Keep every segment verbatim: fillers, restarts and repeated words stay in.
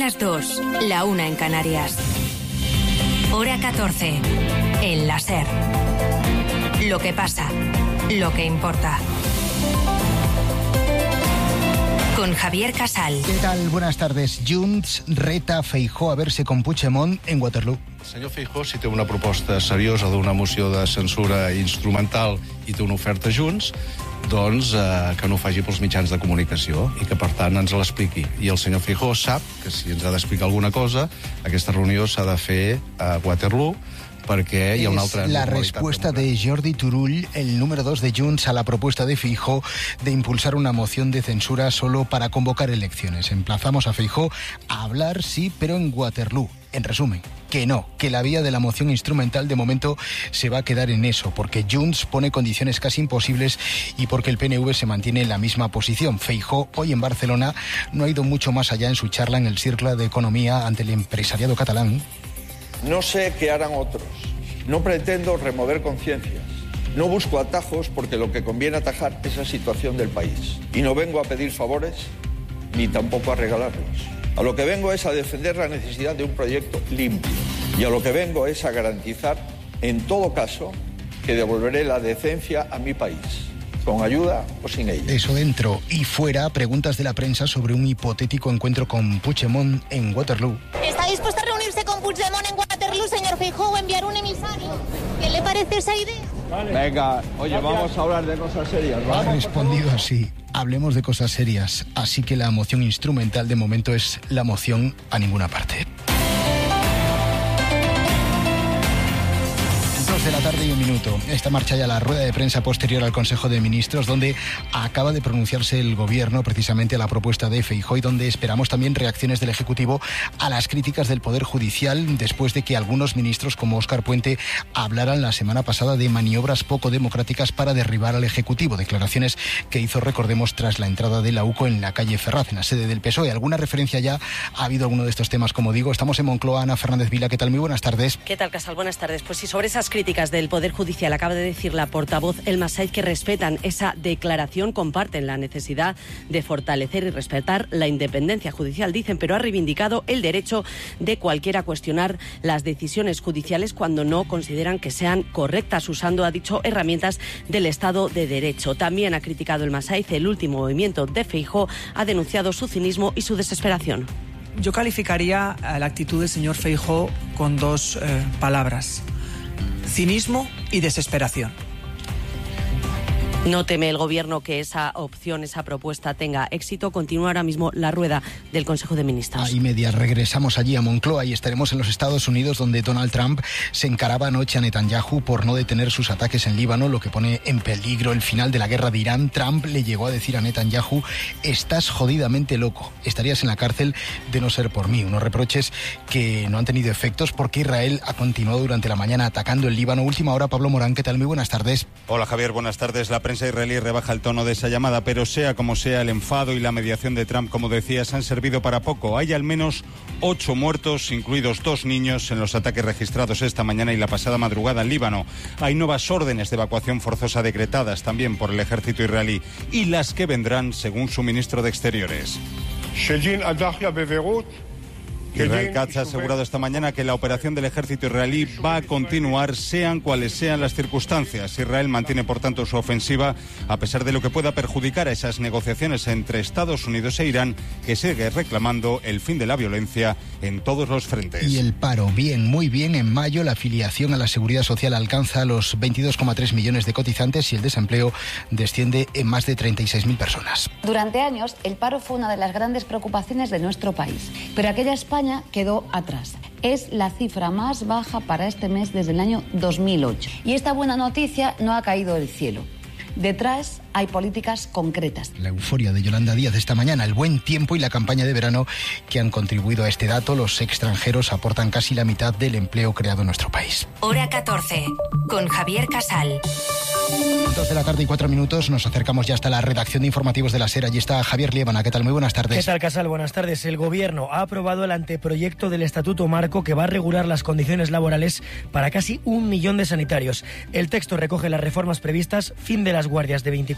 las dos, la una en Canarias. Hora catorce, en la SER. Lo que pasa, lo que importa. Con Javier Casal. ¿Qué tal? Buenas tardes. Junts reta Feijóo a verse con Puigdemont en Waterloo. El senyor Feijóo, si té una proposta seriosa d'una moció de censura instrumental i té una oferta Junts, doncs eh, que no ho faci pels mitjans de comunicació i que, per tant, ens l'expliqui. I el senyor Feijóo sap que si ens ha d'explicar alguna cosa, aquesta reunió s'ha de fer a Waterloo, perquè hi ha una altra... Es la respuesta de Jordi Turull, el número dos de Junts, a la propuesta de Feijóo de impulsar una moción de censura solo para convocar elecciones. Emplazamos a Feijóo a hablar, sí, pero en Waterloo. En resumen, que no, que la vía de la moción instrumental de momento se va a quedar en eso, porque Junts pone condiciones casi imposibles y porque el P N V se mantiene en la misma posición. Feijóo, hoy en Barcelona, no ha ido mucho más allá en su charla en el Círculo de Economía ante el empresariado catalán. No sé qué harán otros. No pretendo remover conciencias. No busco atajos porque lo que conviene atajar es la situación del país. Y no vengo a pedir favores ni tampoco a regalarlos. A lo que vengo es a defender la necesidad de un proyecto limpio. Y a lo que vengo es a garantizar, en todo caso, que devolveré la decencia a mi país, con ayuda o sin ella. Eso dentro y fuera, preguntas de la prensa sobre un hipotético encuentro con Puigdemont en Waterloo. ¿Está dispuesto a reunirse con Puigdemont en Waterloo, señor Feijóo, o enviar un emisario? ¿Qué le parece esa idea? Vale. Venga, oye, vamos a hablar de cosas serias, ¿vale? Ha respondido así. Hablemos de cosas serias. Así que la moción instrumental de momento es la moción a ninguna parte. De la tarde y un minuto. Esta marcha ya la rueda de prensa posterior al Consejo de Ministros, donde acaba de pronunciarse el Gobierno precisamente a la propuesta de Feijóo y donde esperamos también reacciones del Ejecutivo a las críticas del Poder Judicial después de que algunos ministros como Óscar Puente hablaran la semana pasada de maniobras poco democráticas para derribar al Ejecutivo. Declaraciones que hizo, recordemos, tras la entrada de la U C O en la calle Ferraz, en la sede del P S O E. ¿Alguna referencia ya ha habido alguno de estos temas? Como digo, estamos en Moncloa. Ana Fernández Vila, ¿qué tal? Muy buenas tardes. ¿Qué tal, Casal? Buenas tardes. Pues sí, sobre esas críticas del Poder Judicial acaba de decir la portavoz Elma Said que respetan esa declaración, comparten la necesidad de fortalecer y respetar la independencia judicial, dicen, pero ha reivindicado el derecho de cualquiera a cuestionar las decisiones judiciales cuando no consideran que sean correctas, usando, ha dicho, herramientas del Estado de Derecho. También ha criticado Elma Said el último movimiento de Feijóo, ha denunciado su cinismo y su desesperación. Yo calificaría la actitud del señor Feijóo con dos eh, palabras: cinismo y desesperación. No teme el Gobierno que esa opción, esa propuesta tenga éxito. Continúa ahora mismo la rueda del Consejo de Ministros. A y media regresamos allí a Moncloa y estaremos en los Estados Unidos, donde Donald Trump se encaraba anoche a Netanyahu por no detener sus ataques en Líbano, lo que pone en peligro el final de la guerra de Irán. Trump le llegó a decir a Netanyahu: estás jodidamente loco, estarías en la cárcel de no ser por mí. Unos reproches que no han tenido efectos porque Israel ha continuado durante la mañana atacando el Líbano. Última hora, Pablo Morán, ¿qué tal? Muy buenas tardes. Hola, Javier, buenas tardes. La prensa israelí rebaja el tono de esa llamada, pero sea como sea, el enfado y la mediación de Trump, como decías, han servido para poco. Hay al menos ocho muertos, incluidos dos niños, en los ataques registrados esta mañana y la pasada madrugada en Líbano. Hay nuevas órdenes de evacuación forzosa decretadas también por el ejército israelí y las que vendrán, según su ministro de Exteriores. Israel Katz ha asegurado esta mañana que la operación del ejército israelí va a continuar, sean cuales sean las circunstancias. Israel mantiene, por tanto, su ofensiva, a pesar de lo que pueda perjudicar a esas negociaciones entre Estados Unidos e Irán, que sigue reclamando el fin de la violencia en todos los frentes. Y el paro, bien, muy bien. En mayo la afiliación a la Seguridad Social alcanza los veintidós coma tres millones de cotizantes y el desempleo desciende en más de treinta y seis mil personas. Durante años, el paro fue una de las grandes preocupaciones de nuestro país, pero aquella España quedó atrás. Es la cifra más baja para este mes desde el año dos mil ocho. Y esta buena noticia no ha caído del cielo. Detrás hay políticas concretas. La euforia de Yolanda Díaz esta mañana, el buen tiempo y la campaña de verano que han contribuido a este dato. Los extranjeros aportan casi la mitad del empleo creado en nuestro país. Hora catorce, con Javier Casal. Dos de la tarde y cuatro minutos, nos acercamos ya hasta la redacción de informativos de la SER. Allí está Javier Liébana. ¿Qué tal? Muy buenas tardes. ¿Qué tal, Casal? Buenas tardes. El Gobierno ha aprobado el anteproyecto del Estatuto Marco que va a regular las condiciones laborales para casi un millón de sanitarios. El texto recoge las reformas previstas: fin de las guardias de veinticuatro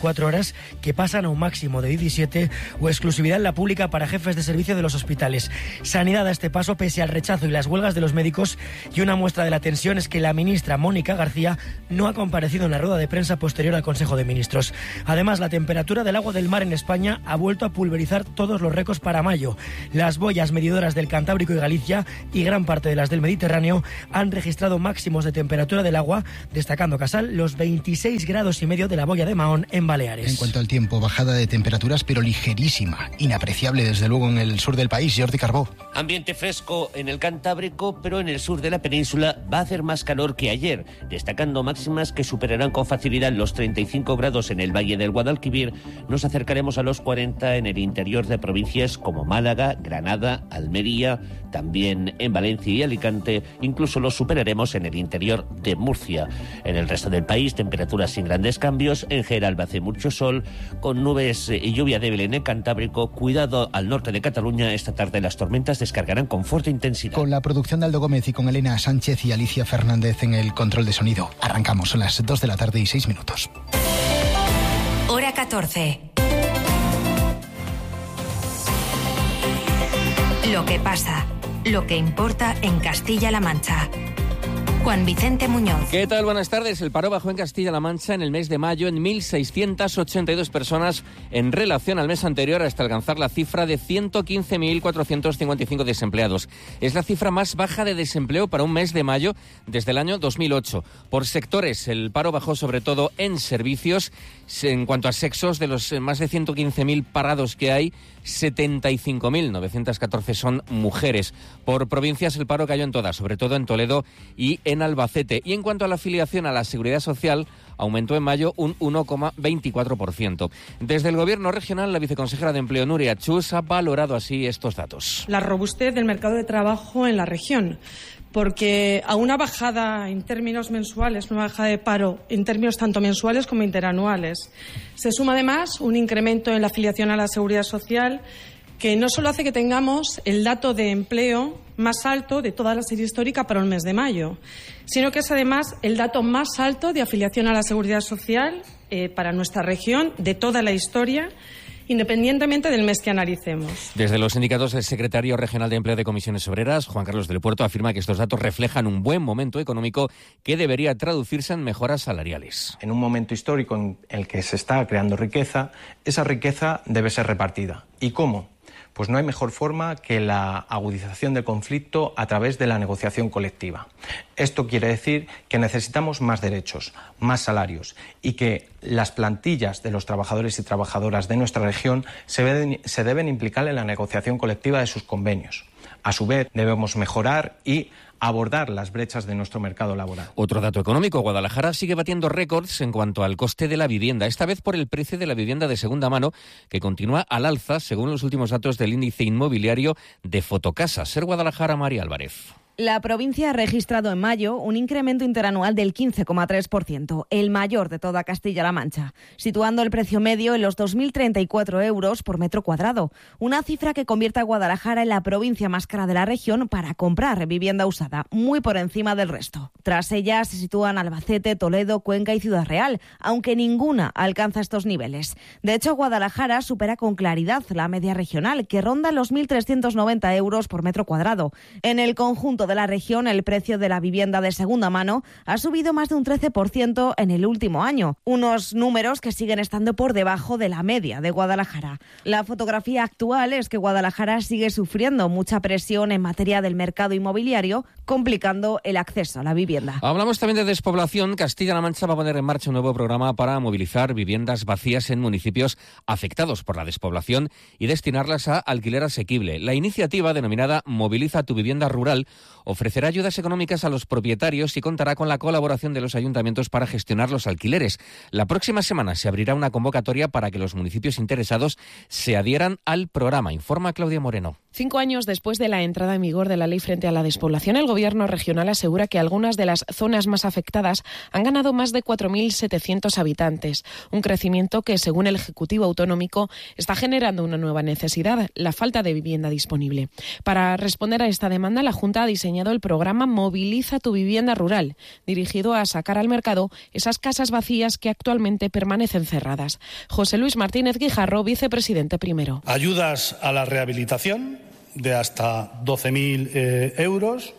veinticuatro horas, que pasan a un máximo de diecisiete, o exclusividad en la pública para jefes de servicio de los hospitales. Sanidad a este paso pese al rechazo y las huelgas de los médicos, y una muestra de la tensión es que la ministra Mónica García no ha comparecido en la rueda de prensa posterior al Consejo de Ministros. Además, la temperatura del agua del mar en España ha vuelto a pulverizar todos los récords para mayo. Las boyas medidoras del Cantábrico y Galicia y gran parte de las del Mediterráneo han registrado máximos de temperatura del agua, destacando Casal los veintiséis grados y medio de la boya de Mahón en Baleares. En cuanto al tiempo, bajada de temperaturas pero ligerísima, inapreciable desde luego en el sur del país. Jordi Carbó. Ambiente fresco en el Cantábrico, pero en el sur de la península va a hacer más calor que ayer, destacando máximas que superarán con facilidad los treinta y cinco grados en el Valle del Guadalquivir. Nos acercaremos a los cuarenta en el interior de provincias como Málaga, Granada, Almería, también en Valencia y Alicante. Incluso los superaremos en el interior de Murcia. En el resto del país, temperaturas sin grandes cambios. En general hace mucho sol, con nubes y lluvia débil en el Cantábrico. Cuidado al norte de Cataluña. Esta tarde las tormentas descargarán con fuerte intensidad. Con la producción de Aldo Gómez y con Elena Sánchez y Alicia Fernández en el control de sonido. Arrancamos, son las dos de la tarde y seis minutos. Hora catorce. Lo que pasa, lo que importa en Castilla-La Mancha. Juan Vicente Muñoz. ¿Qué tal? Buenas tardes. El paro bajó en Castilla-La Mancha en el mes de mayo en mil seiscientas ochenta y dos personas en relación al mes anterior, hasta alcanzar la cifra de ciento quince mil cuatrocientos cincuenta y cinco desempleados. Es la cifra más baja de desempleo para un mes de mayo desde el año dos mil ocho. Por sectores, el paro bajó sobre todo en servicios. En cuanto a sexos, de los más de ciento quince mil parados que hay, setenta y cinco mil novecientos catorce son mujeres. Por provincias, el paro cayó en todas, sobre todo en Toledo y en Albacete. Y en cuanto a la afiliación a la Seguridad Social, aumentó en mayo un uno coma veinticuatro por ciento. Desde el Gobierno regional, la viceconsejera de Empleo, Nuria Chus, ha valorado así estos datos. La robustez del mercado de trabajo en la región, porque a una bajada en términos mensuales, una bajada de paro en términos tanto mensuales como interanuales, se suma además un incremento en la afiliación a la Seguridad Social, que no solo hace que tengamos el dato de empleo más alto de toda la serie histórica para el mes de mayo, sino que es además el dato más alto de afiliación a la Seguridad Social eh, para nuestra región de toda la historia, independientemente del mes que analicemos. Desde los sindicatos, el secretario regional de Empleo de Comisiones Obreras, Juan Carlos del Puerto, afirma que estos datos reflejan un buen momento económico que debería traducirse en mejoras salariales. En un momento histórico en el que se está creando riqueza, esa riqueza debe ser repartida. ¿Y cómo? Pues no hay mejor forma que la agudización del conflicto a través de la negociación colectiva. Esto quiere decir que necesitamos más derechos, más salarios y que las plantillas de los trabajadores y trabajadoras de nuestra región se deben, se deben implicar en la negociación colectiva de sus convenios. A su vez, debemos mejorar y abordar las brechas de nuestro mercado laboral. Otro dato económico: Guadalajara sigue batiendo récords en cuanto al coste de la vivienda, esta vez por el precio de la vivienda de segunda mano, que continúa al alza según los últimos datos del índice inmobiliario de Fotocasa. Ser Guadalajara, María Álvarez. La provincia ha registrado en mayo un incremento interanual del quince coma tres por ciento, el mayor de toda Castilla-La Mancha, situando el precio medio en los dos mil treinta y cuatro euros por metro cuadrado, una cifra que convierte a Guadalajara en la provincia más cara de la región para comprar vivienda usada, muy por encima del resto. Tras ella se sitúan Albacete, Toledo, Cuenca y Ciudad Real, aunque ninguna alcanza estos niveles. De hecho, Guadalajara supera con claridad la media regional, que ronda los mil trescientos noventa euros por metro cuadrado. En el conjunto de la región, el precio de la vivienda de segunda mano ha subido más de un trece por ciento en el último año, unos números que siguen estando por debajo de la media de Guadalajara. La fotografía actual es que Guadalajara sigue sufriendo mucha presión en materia del mercado inmobiliario, complicando el acceso a la vivienda. Hablamos también de despoblación. Castilla-La Mancha va a poner en marcha un nuevo programa para movilizar viviendas vacías en municipios afectados por la despoblación y destinarlas a alquiler asequible. La iniciativa, denominada Moviliza tu vivienda rural, ofrecerá ayudas económicas a los propietarios y contará con la colaboración de los ayuntamientos para gestionar los alquileres. La próxima semana se abrirá una convocatoria para que los municipios interesados se adhieran al programa, informa Claudia Moreno. Cinco años después de la entrada en vigor de la ley frente a la despoblación, el Gobierno regional asegura que algunas de las zonas más afectadas han ganado más de cuatro mil setecientos habitantes, un crecimiento que, según el Ejecutivo Autonómico, está generando una nueva necesidad, la falta de vivienda disponible. Para responder a esta demanda, la Junta ha diseñado diseñado el programa Moviliza tu vivienda rural, dirigido a sacar al mercado esas casas vacías que actualmente permanecen cerradas. José Luis Martínez Guijarro, vicepresidente primero. Ayudas a la rehabilitación de hasta doce mil eh, euros,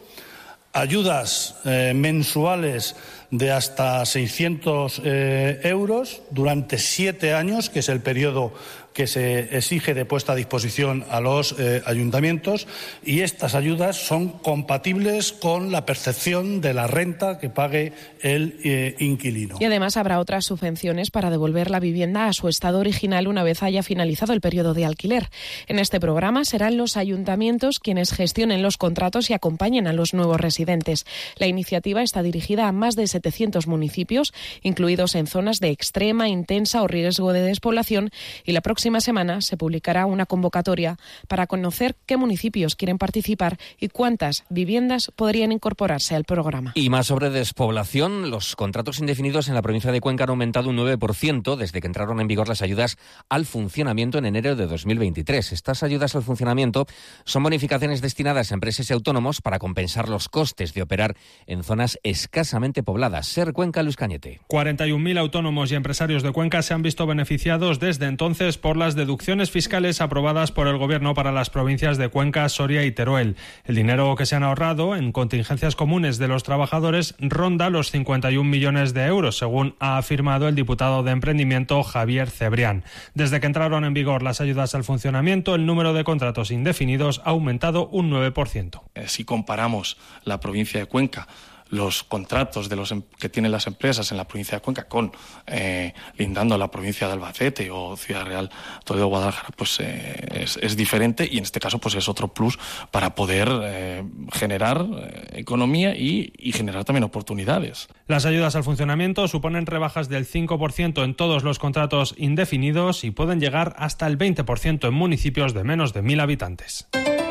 ayudas eh, mensuales de hasta seiscientos eh, euros durante siete años, que es el periodo que se exige de puesta a disposición a los eh, ayuntamientos, y estas ayudas son compatibles con la percepción de la renta que pague el eh, inquilino. Y además habrá otras subvenciones para devolver la vivienda a su estado original una vez haya finalizado el periodo de alquiler. En este programa serán los ayuntamientos quienes gestionen los contratos y acompañen a los nuevos residentes. La iniciativa está dirigida a más de setecientos municipios, incluidos en zonas de extrema, intensa o riesgo de despoblación, y la próxima semana se publicará una convocatoria para conocer qué municipios quieren participar y cuántas viviendas podrían incorporarse al programa. Y más sobre despoblación, los contratos indefinidos en la provincia de Cuenca han aumentado un nueve por ciento desde que entraron en vigor las ayudas al funcionamiento en enero de dos mil veintitrés. Estas ayudas al funcionamiento son bonificaciones destinadas a empresas y autónomos para compensar los costes de operar en zonas escasamente pobladas. Ser Cuenca, Luis Cañete. cuarenta y un mil autónomos y empresarios de Cuenca se han visto beneficiados desde entonces por las deducciones fiscales aprobadas por el Gobierno para las provincias de Cuenca, Soria y Teruel. El dinero que se han ahorrado en contingencias comunes de los trabajadores ronda los cincuenta y un millones de euros, según ha afirmado el diputado de Emprendimiento Javier Cebrián. Desde que entraron en vigor las ayudas al funcionamiento, el número de contratos indefinidos ha aumentado un nueve por ciento. Si comparamos la provincia de Cuenca, los contratos de los que tienen las empresas en la provincia de Cuenca con eh, lindando la provincia de Albacete o Ciudad Real, Toledo, Guadalajara, pues eh, es, es diferente, y en este caso pues es otro plus para poder eh, generar eh, economía y, y generar también oportunidades. Las ayudas al funcionamiento suponen rebajas del cinco por ciento en todos los contratos indefinidos y pueden llegar hasta el veinte por ciento en municipios de menos de mil habitantes.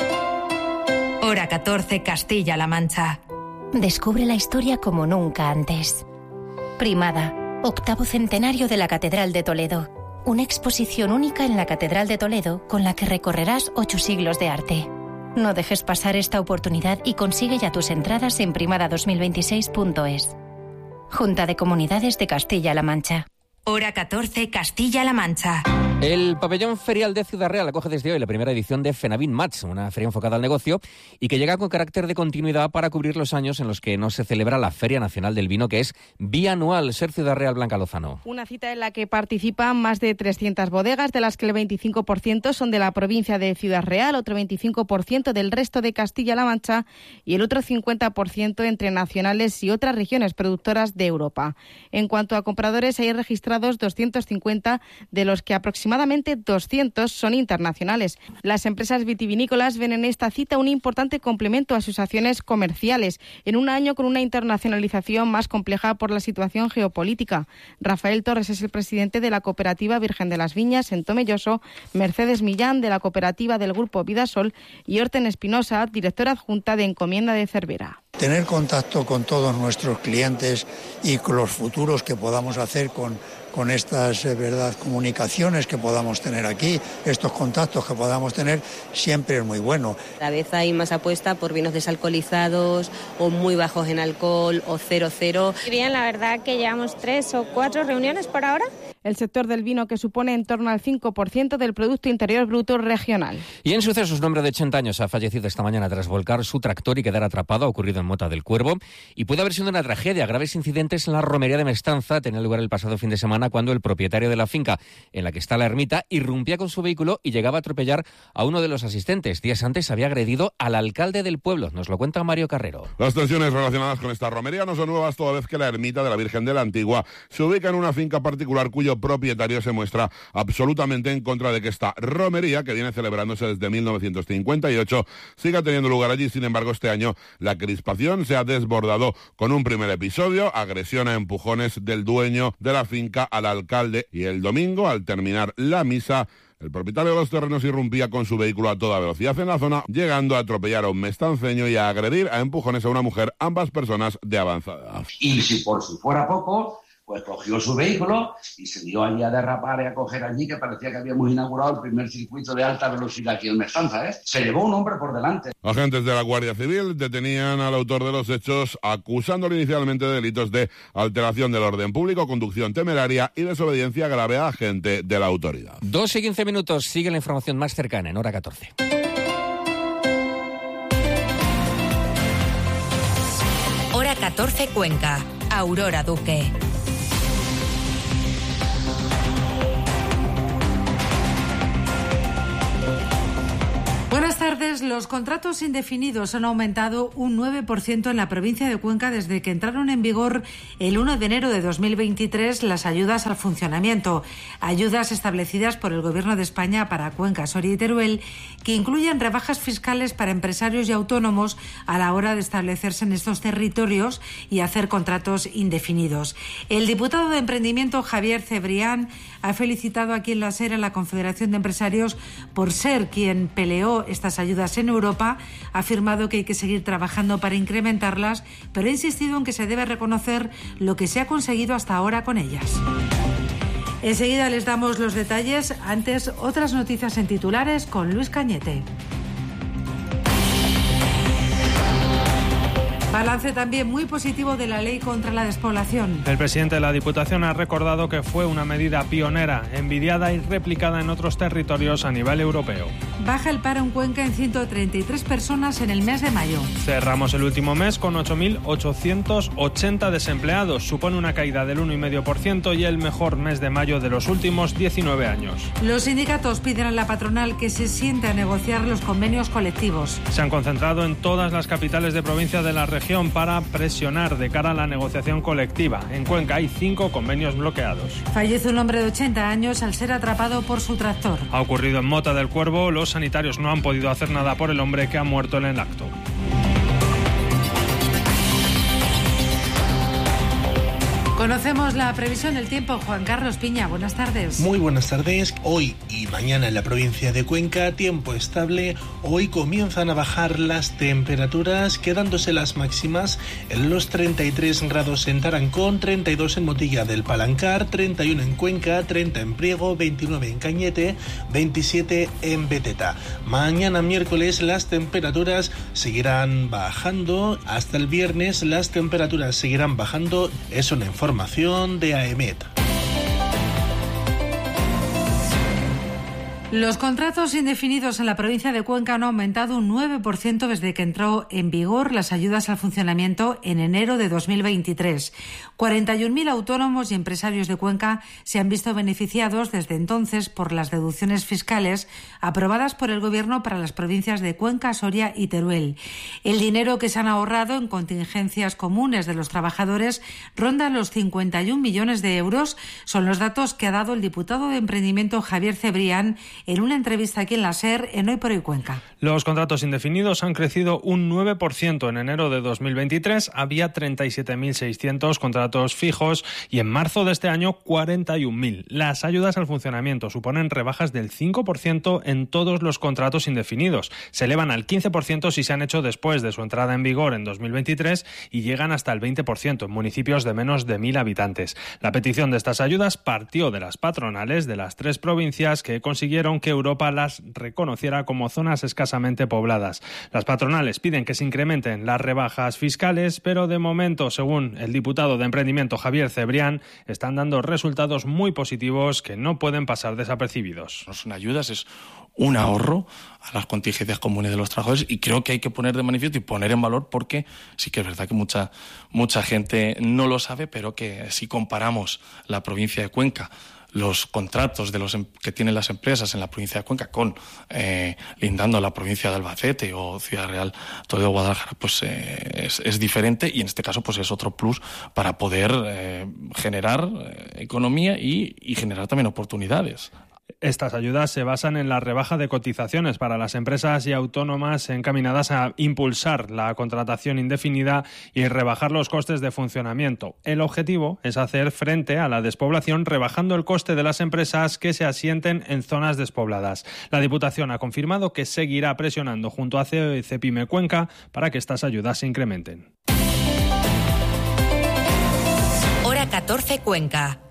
Hora catorce, Castilla-La Mancha. Descubre la historia como nunca antes. Primada, octavo centenario de la Catedral de Toledo. Una exposición única en la Catedral de Toledo con la que recorrerás ocho siglos de arte. No dejes pasar esta oportunidad y consigue ya tus entradas en primada dos mil veintiséis punto es. Junta de Comunidades de Castilla-La Mancha. Hora catorce, Castilla-La Mancha. El pabellón ferial de Ciudad Real acoge desde hoy la primera edición de Fenavin Match, una feria enfocada al negocio y que llega con carácter de continuidad para cubrir los años en los que no se celebra la Feria Nacional del Vino, que es bianual. Ser Ciudad Real, Blanca Lozano. Una cita en la que participan más de trescientas bodegas, de las que el veinticinco por ciento son de la provincia de Ciudad Real, otro veinticinco por ciento del resto de Castilla-La Mancha y el otro cincuenta por ciento entre nacionales y otras regiones productoras de Europa. En cuanto a compradores, hay registrados doscientos cincuenta, de los que aproximadamente doscientos son internacionales. Las empresas vitivinícolas ven en esta cita un importante complemento a sus acciones comerciales, en un año con una internacionalización más compleja por la situación geopolítica. Rafael Torres es el presidente de la cooperativa Virgen de las Viñas en Tomelloso, Mercedes Millán de la cooperativa del Grupo Vidasol y Horten Espinosa, directora adjunta de Encomienda de Cervera. Tener contacto con todos nuestros clientes y con los futuros que podamos hacer con, con estas eh, verdad comunicaciones que podamos tener aquí, estos contactos que podamos tener, siempre es muy bueno. Cada vez hay más apuesta por vinos desalcoholizados o muy bajos en alcohol o cero cero. Bien, la verdad que llevamos tres o cuatro reuniones por ahora. El sector del vino, que supone en torno al cinco por ciento del Producto Interior Bruto regional. Y en sucesos, un hombre de ochenta años ha fallecido esta mañana tras volcar su tractor y quedar atrapado. Ha ocurrido en Mota del Cuervo y puede haber sido una tragedia. Graves incidentes en la romería de Mestanza tenían lugar el pasado fin de semana, cuando el propietario de la finca en la que está la ermita irrumpía con su vehículo y llegaba a atropellar a uno de los asistentes. Días antes había agredido al alcalde del pueblo. Nos lo cuenta Mario Carrero. Las tensiones relacionadas con esta romería no son nuevas, toda vez que la ermita de la Virgen de la Antigua se ubica en una finca particular cuyo propietario se muestra absolutamente en contra de que esta romería, que viene celebrándose desde mil novecientos cincuenta y ocho, siga teniendo lugar allí. Sin embargo, este año la crispación se ha desbordado con un primer episodio, agresión a empujones del dueño de la finca al alcalde, y el domingo, al terminar la misa, el propietario de los terrenos irrumpía con su vehículo a toda velocidad en la zona, llegando a atropellar a un mestanceño y a agredir a empujones a una mujer, ambas personas de avanzada edad. Y si por si fuera poco, pues cogió su vehículo y se dio allí a derrapar y a coger allí, que parecía que habíamos inaugurado el primer circuito de alta velocidad aquí en Mestanza, ¿eh? Se llevó un hombre por delante. Agentes de la Guardia Civil detenían al autor de los hechos, acusándolo inicialmente de delitos de alteración del orden público, conducción temeraria y desobediencia grave a agente de la autoridad. Dos y quince minutos, sigue la información más cercana en hora catorce. Hora catorce Cuenca. Aurora Duque. Buenas tardes. Los contratos indefinidos han aumentado un nueve por ciento en la provincia de Cuenca desde que entraron en vigor el uno de enero de dos mil veintitrés las ayudas al funcionamiento. Ayudas establecidas por el Gobierno de España para Cuenca, Soria y Teruel, que incluyen rebajas fiscales para empresarios y autónomos a la hora de establecerse en estos territorios y hacer contratos indefinidos. El diputado de Emprendimiento, Javier Cebrián, ha felicitado aquí en la SER a la Confederación de Empresarios por ser quien peleó estas ayudas en Europa. Ha afirmado que hay que seguir trabajando para incrementarlas, pero ha insistido en que se debe reconocer lo que se ha conseguido hasta ahora con ellas. Enseguida les damos los detalles. Antes, otras noticias en titulares con Luis Cañete. Balance también muy positivo de la ley contra la despoblación. El presidente de la Diputación ha recordado que fue una medida pionera, envidiada y replicada en otros territorios a nivel europeo. Baja el paro en Cuenca en ciento treinta y tres personas en el mes de mayo. Cerramos el último mes con ocho mil ochocientos ochenta desempleados. Supone una caída del uno coma cinco por ciento y el mejor mes de mayo de los últimos diecinueve años. Los sindicatos piden a la patronal que se siente a negociar los convenios colectivos. Se han concentrado en todas las capitales de provincia de la región para presionar de cara a la negociación colectiva. En Cuenca hay cinco convenios bloqueados. Fallece un hombre de ochenta años al ser atrapado por su tractor. Ha ocurrido en Mota del Cuervo. Los sanitarios no han podido hacer nada por el hombre que ha muerto en el acto. Conocemos la previsión del tiempo. Juan Carlos Piña, buenas tardes. Muy buenas tardes. Hoy y mañana en la provincia de Cuenca, tiempo estable. Hoy comienzan a bajar las temperaturas, quedándose las máximas en los treinta y tres grados en Tarancón, treinta y dos en Motilla del Palancar, treinta y uno en Cuenca, treinta en Priego, veintinueve en Cañete, veintisiete en Beteta. Mañana miércoles las temperaturas seguirán bajando. Hasta el viernes las temperaturas seguirán bajando. Es una información Información de AEMET. Los contratos indefinidos en la provincia de Cuenca han aumentado un nueve por ciento desde que entró en vigor las ayudas al funcionamiento en enero de dos mil veintitrés. cuarenta y un mil autónomos y empresarios de Cuenca se han visto beneficiados desde entonces por las deducciones fiscales aprobadas por el Gobierno para las provincias de Cuenca, Soria y Teruel. El dinero que se han ahorrado en contingencias comunes de los trabajadores ronda los cincuenta y un millones de euros. Son los datos que ha dado el diputado de Emprendimiento, Javier Cebrián, en una entrevista aquí en la SER en Hoy por Hoy Cuenca. Los contratos indefinidos han crecido un nueve por ciento. En enero de dos mil veintitrés había treinta y siete mil seiscientos contratos fijos y en marzo de este año cuarenta y un mil. Las ayudas al funcionamiento suponen rebajas del cinco por ciento en todos los contratos indefinidos. Se elevan al quince por ciento si se han hecho después de su entrada en vigor en dos mil veintitrés y llegan hasta el veinte por ciento en municipios de menos de mil habitantes. La petición de estas ayudas partió de las patronales de las tres provincias que consiguieron que Europa las reconociera como zonas escasamente pobladas. Las patronales piden que se incrementen las rebajas fiscales, pero de momento, según el diputado de Emprendimiento Javier Cebrián, están dando resultados muy positivos que no pueden pasar desapercibidos. No son ayudas, es un ahorro a las contingencias comunes de los trabajadores y creo que hay que poner de manifiesto y poner en valor porque sí que es verdad que mucha, mucha gente no lo sabe, pero que si comparamos la provincia de Cuenca, los contratos de los que tienen las empresas en la provincia de Cuenca con eh, lindando la provincia de Albacete o Ciudad Real, Toledo, Guadalajara, pues eh, es, es diferente y en este caso pues es otro plus para poder eh, generar eh, economía y, y generar también oportunidades. Estas ayudas se basan en la rebaja de cotizaciones para las empresas y autónomas encaminadas a impulsar la contratación indefinida y rebajar los costes de funcionamiento. El objetivo es hacer frente a la despoblación rebajando el coste de las empresas que se asienten en zonas despobladas. La Diputación ha confirmado que seguirá presionando junto a C E O y Cepime Cuenca para que estas ayudas se incrementen. Hora catorce Cuenca.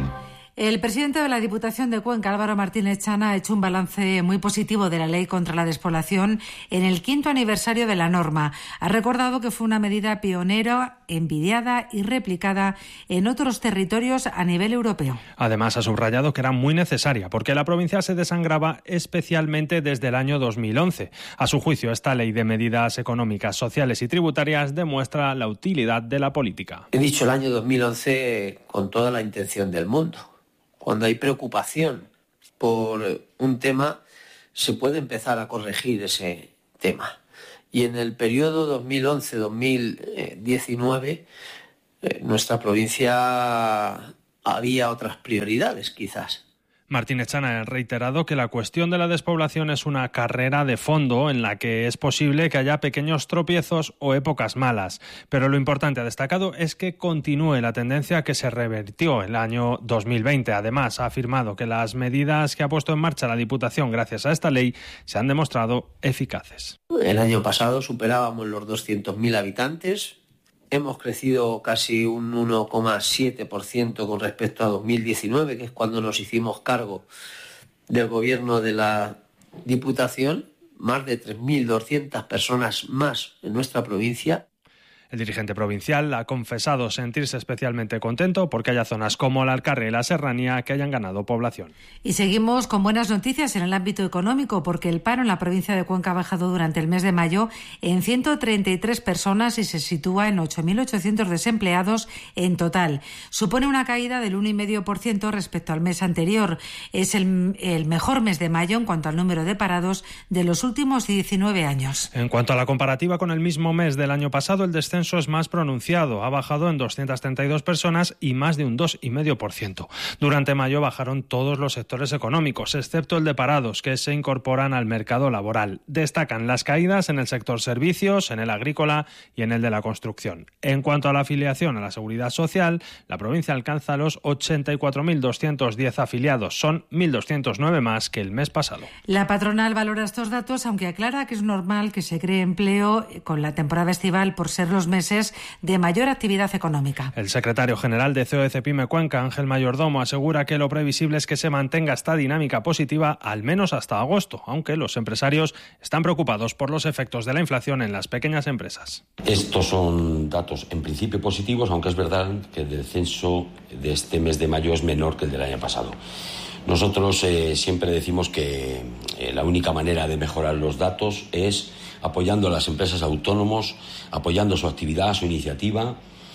El presidente de la Diputación de Cuenca, Álvaro Martínez Chana, ha hecho un balance muy positivo de la ley contra la despoblación en el quinto aniversario de la norma. Ha recordado que fue una medida pionera, envidiada y replicada en otros territorios a nivel europeo. Además, ha subrayado que era muy necesaria porque la provincia se desangraba especialmente desde el año dos mil once. A su juicio, esta ley de medidas económicas, sociales y tributarias demuestra la utilidad de la política. He dicho el año dos mil once con toda la intención del mundo. Cuando hay preocupación por un tema, se puede empezar a corregir ese tema. Y en el periodo dos mil once dos mil diecinueve, eh, nuestra provincia había otras prioridades, quizás. Martínez Chana ha reiterado que la cuestión de la despoblación es una carrera de fondo en la que es posible que haya pequeños tropiezos o épocas malas. Pero lo importante, ha destacado, es que continúe la tendencia que se revertió el año dos mil veinte. Además, ha afirmado que las medidas que ha puesto en marcha la Diputación gracias a esta ley se han demostrado eficaces. El año pasado superábamos los doscientos mil habitantes. Hemos crecido casi un uno coma siete por ciento con respecto a dos mil diecinueve, que es cuando nos hicimos cargo del gobierno de la Diputación. Más de tres mil doscientas personas más en nuestra provincia. El dirigente provincial ha confesado sentirse especialmente contento porque haya zonas como la Alcarria y la Serranía que hayan ganado población. Y seguimos con buenas noticias en el ámbito económico porque el paro en la provincia de Cuenca ha bajado durante el mes de mayo en ciento treinta y tres personas y se sitúa en ocho mil ochocientos desempleados en total. Supone una caída del uno coma cinco por ciento respecto al mes anterior. Es el, el mejor mes de mayo en cuanto al número de parados de los últimos diecinueve años. En cuanto a la comparativa con el mismo mes del año pasado, el descenso es más pronunciado. Ha bajado en doscientas treinta y dos personas y más de un dos coma cinco por ciento. Durante mayo bajaron todos los sectores económicos, excepto el de parados, que se incorporan al mercado laboral. Destacan las caídas en el sector servicios, en el agrícola y en el de la construcción. En cuanto a la afiliación a la Seguridad Social, la provincia alcanza los ochenta y cuatro mil doscientos diez afiliados. Son mil doscientos nueve más que el mes pasado. La patronal valora estos datos, aunque aclara que es normal que se cree empleo con la temporada estival por ser los meses de mayor actividad económica. El secretario general de C O E Cepime Cuenca, Ángel Mayordomo, asegura que lo previsible es que se mantenga esta dinámica positiva al menos hasta agosto, aunque los empresarios están preocupados por los efectos de la inflación en las pequeñas empresas. Estos son datos en principio positivos, aunque es verdad que el descenso de este mes de mayo es menor que el del año pasado. Nosotros eh, siempre decimos que eh, la única manera de mejorar los datos es apoyando a las empresas autónomos, apoyando su actividad, su iniciativa,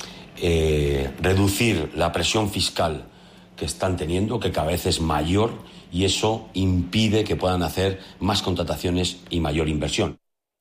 eh, reducir la presión fiscal que están teniendo, que cada vez es mayor, y eso impide que puedan hacer más contrataciones y mayor inversión.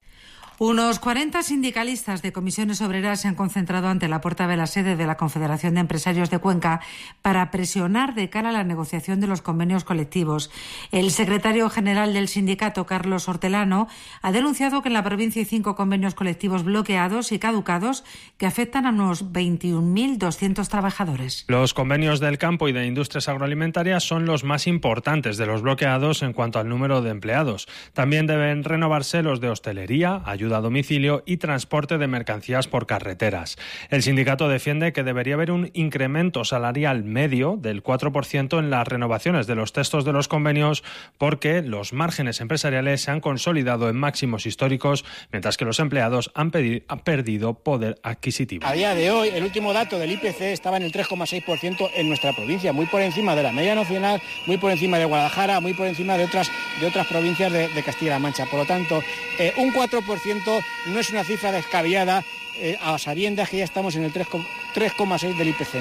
Unos cuarenta sindicalistas de comisiones obreras se han concentrado ante la puerta de la sede de la Confederación de Empresarios de Cuenca para presionar de cara a la negociación de los convenios colectivos. El secretario general del sindicato, Carlos Hortelano, ha denunciado que en la provincia hay cinco convenios colectivos bloqueados y caducados que afectan a unos veintiún mil doscientos trabajadores. Los convenios del campo y de industrias agroalimentarias son los más importantes de los bloqueados en cuanto al número de empleados. También deben renovarse los de hostelería, ayuda a domicilio y transporte de mercancías por carreteras. El sindicato defiende que debería haber un incremento salarial medio del cuatro por ciento en las renovaciones de los textos de los convenios porque los márgenes empresariales se han consolidado en máximos históricos, mientras que los empleados han, pedi- han perdido poder adquisitivo. A día de hoy, el último dato del I P C estaba en el tres coma seis por ciento en nuestra provincia, muy por encima de la media nacional, muy por encima de Guadalajara, muy por encima de otras, de otras provincias de, de Castilla-La Mancha. Por lo tanto, eh, un cuatro por ciento no es una cifra descabellada, eh, a sabiendas que ya estamos en el tres coma seis del I P C.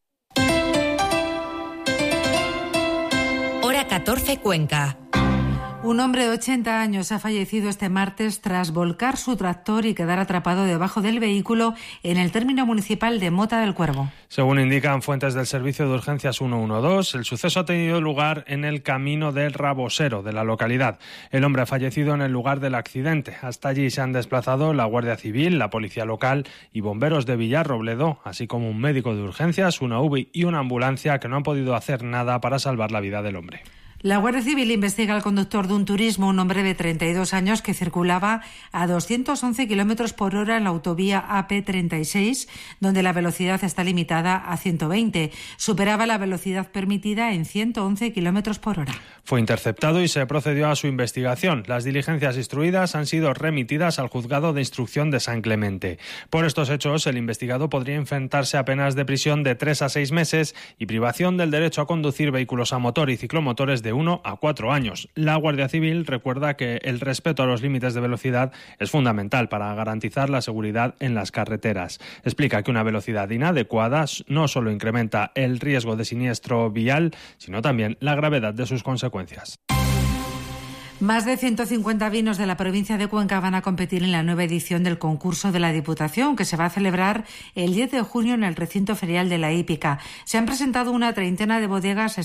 Hora catorce Cuenca. Un hombre de ochenta años ha fallecido este martes tras volcar su tractor y quedar atrapado debajo del vehículo en el término municipal de Mota del Cuervo. Según indican fuentes del Servicio de Urgencias ciento doce, el suceso ha tenido lugar en el camino del Rabosero de la localidad. El hombre ha fallecido en el lugar del accidente. Hasta allí se han desplazado la Guardia Civil, la Policía Local y bomberos de Villarrobledo, así como un médico de urgencias, una U B I y una ambulancia que no han podido hacer nada para salvar la vida del hombre. La Guardia Civil investiga al conductor de un turismo, un hombre de treinta y dos años que circulaba a doscientos once kilómetros por hora en la autovía A P treinta y seis, donde la velocidad está limitada a ciento veinte. Superaba la velocidad permitida en ciento once kilómetros por hora. Fue interceptado y se procedió a su investigación. Las diligencias instruidas han sido remitidas al juzgado de instrucción de San Clemente. Por estos hechos, el investigado podría enfrentarse a penas de prisión de tres a seis meses y privación del derecho a conducir vehículos a motor y ciclomotores de uno a cuatro años. La Guardia Civil recuerda que el respeto a los límites de velocidad es fundamental para garantizar la seguridad en las carreteras. Explica que una velocidad inadecuada no solo incrementa el riesgo de siniestro vial, sino también la gravedad de sus consecuencias. Más de ciento cincuenta vinos de la provincia de Cuenca van a competir en la nueva edición del concurso de la Diputación, que se va a celebrar el diez de junio en el recinto ferial de la Hípica. Se han presentado una treintena de bodegas